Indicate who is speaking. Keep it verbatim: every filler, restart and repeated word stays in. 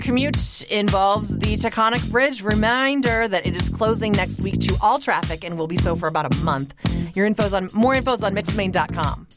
Speaker 1: commute involves the Taconic Bridge. Reminder that it is closing next week to all traffic and will be so for about a month. Your info's on more info's on mixed maine dot com.